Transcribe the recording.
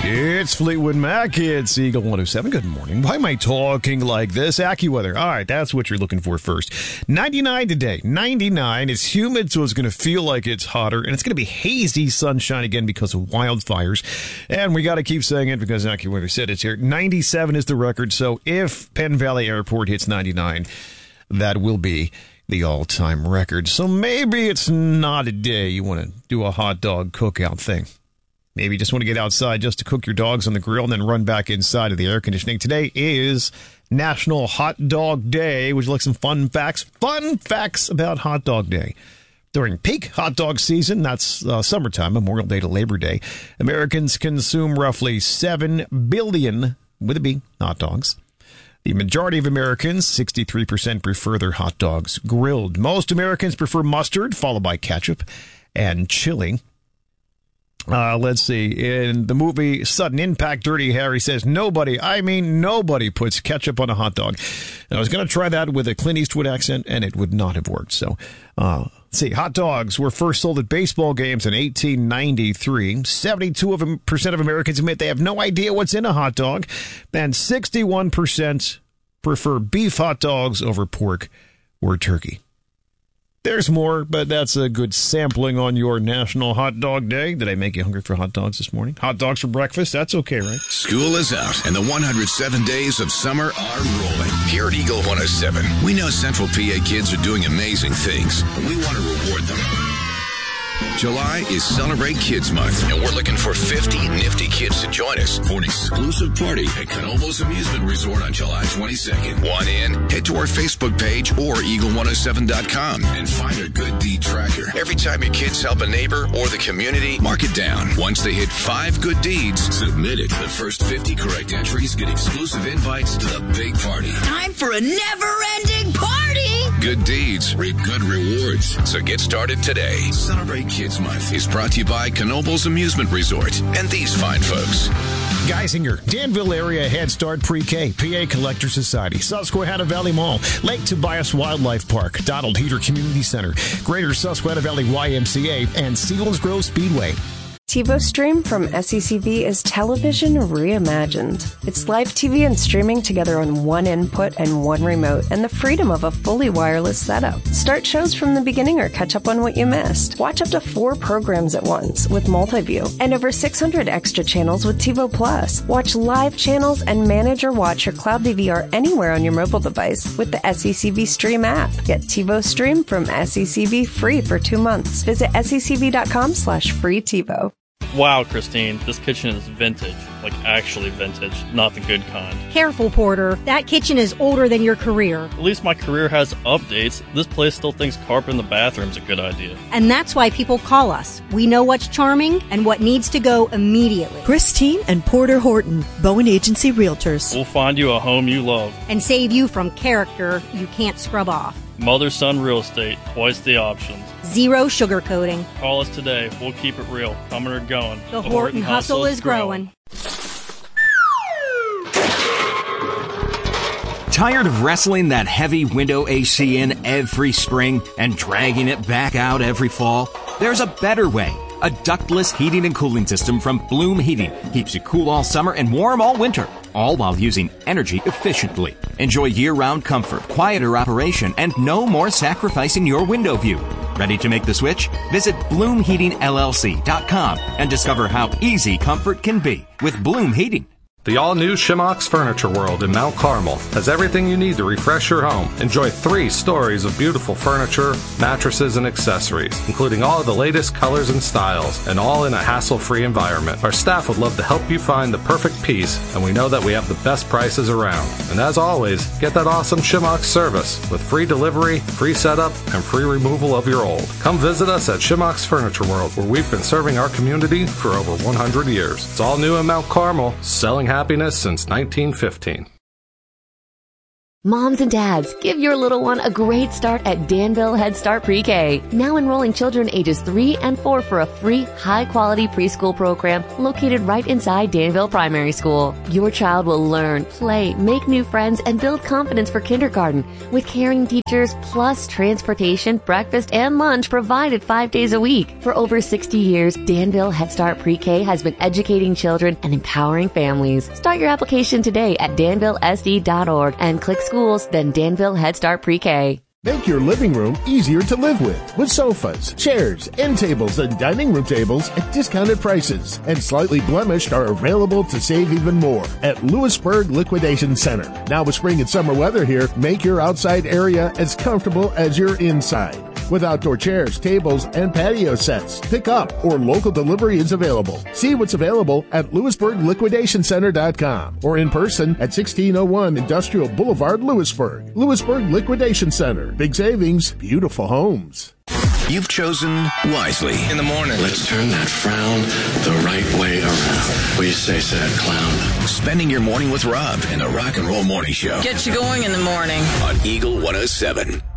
It's Fleetwood Mac. It's Eagle 107. Good morning. Why am I talking like this? AccuWeather. All right, that's what you're looking for first. 99 today. 99. It's humid, so it's going to feel like it's hotter. And it's going to be hazy sunshine again because of wildfires. And we got to keep saying it because AccuWeather said it's here. 97 is the record. So if Penn Valley Airport hits 99, that will be the all-time record. So maybe it's not a day you want to do a hot dog cookout thing. Maybe you just want to get outside just to cook your dogs on the grill and then run back inside of the air conditioning. Today is National Hot Dog Day. Would you like some fun facts? Fun facts about Hot Dog Day. During peak hot dog season, that's summertime, Memorial Day to Labor Day, Americans consume roughly 7 billion, with a B, hot dogs. The majority of Americans, 63%, prefer their hot dogs grilled. Most Americans prefer mustard, followed by ketchup and chili. Let's see. In the movie Sudden Impact, Dirty Harry says, nobody puts ketchup on a hot dog. And I was going to try that with a Clint Eastwood accent, and it would not have worked. So, let's see. Hot dogs were first sold at baseball games in 1893. 72% of Americans admit they have no idea what's in a hot dog. And 61% prefer beef hot dogs over pork or turkey. There's more, but that's a good sampling on your National Hot Dog Day. Did I make you hungry for hot dogs this morning? Hot dogs for breakfast? That's okay, right? School is out, and the 107 days of summer are rolling. Here at Eagle 107, we know Central PA kids are doing amazing things, and we want to reward them. July is Celebrate Kids Month, and we're looking for 50 nifty kids to join us for an exclusive party at Knoebels Amusement Resort on July 22nd. Want in? Head to our Facebook page or eagle107.com and find a good deed tracker. Every time your kids help a neighbor or the community, mark it down. Once they hit 5 good deeds, submit it. The first 50 correct entries get exclusive invites to the big party. Time for a never-ending party! Good deeds reap good rewards. So get started today. Celebrate Kids Month is brought to you by Knoebels Amusement Resort and these fine folks. Geisinger, Danville Area Head Start Pre-K, PA Collector Society, Susquehanna Valley Mall, Lake Tobias Wildlife Park, Donald Heater Community Center, Greater Susquehanna Valley YMCA, and Selinsgrove Speedway. TiVo Stream from SECV is television reimagined. It's live TV and streaming together on one input and one remote, and the freedom of a fully wireless setup. Start shows from the beginning or catch up on what you missed. Watch up to 4 programs at once with Multiview, and over 600 extra channels with TiVo Plus. Watch live channels and manage or watch your cloud DVR anywhere on your mobile device with the SECV Stream app. Get TiVo Stream from SECV free for 2 months. Visit secv.com/free TiVo. Wow, Christine, this kitchen is vintage. Like, actually vintage, not the good kind. Careful, Porter. That kitchen is older than your career. At least my career has updates. This place still thinks carpet in the bathroom's a good idea. And that's why people call us. We know what's charming and what needs to go immediately. Christine and Porter Horton, Bowen Agency Realtors. We'll find you a home you love. And save you from character you can't scrub off. Mother-son real estate, twice the options. Zero sugarcoating. Call us today. We'll keep it real. Coming or going. The Horton hustle is growing. Tired of wrestling that heavy window AC in every spring and dragging it back out every fall? There's a better way. A ductless heating and cooling system from Bloom Heating keeps you cool all summer and warm all winter, all while using energy efficiently. Enjoy year-round comfort, quieter operation, and no more sacrificing your window view. Ready to make the switch? Visit BloomHeatingLLC.com and discover how easy comfort can be with Bloom Heating. The all-new Shimox Furniture World in Mount Carmel has everything you need to refresh your home. Enjoy 3 stories of beautiful furniture, mattresses, and accessories, including all of the latest colors and styles, and all in a hassle-free environment. Our staff would love to help you find the perfect piece, and we know that we have the best prices around. And as always, get that awesome Shimox service with free delivery, free setup, and free removal of your old. Come visit us at Shimox Furniture World, where we've been serving our community for over 100 years. It's all new in Mount Carmel, selling happiness since 1915. Moms and dads, give your little one a great start at Danville Head Start Pre-K. Now enrolling children ages 3 and 4 for a free, high-quality preschool program located right inside Danville Primary School. Your child will learn, play, make new friends, and build confidence for kindergarten with caring teachers plus transportation, breakfast, and lunch provided 5 days a week. For over 60 years, Danville Head Start Pre-K has been educating children and empowering families. Start your application today at danvillesd.org and click schools, then Danville Head Start Pre-K. Make your living room easier to live with sofas, chairs, end tables, and dining room tables at discounted prices. And slightly blemished are available to save even more at Lewisburg Liquidation Center. Now with spring and summer weather here, make your outside area as comfortable as your inside. With outdoor chairs, tables, and patio sets. Pick up or local delivery is available. See what's available at LewisburgLiquidationCenter.com or in person at 1601 Industrial Boulevard, Lewisburg. Lewisburg Liquidation Center. Big savings, beautiful homes. You've chosen wisely. In the morning, let's turn that frown the right way around. What do you say, sad clown? Spending your morning with Rob in the Rock and Roll Morning Show. Get you going in the morning. On Eagle 107.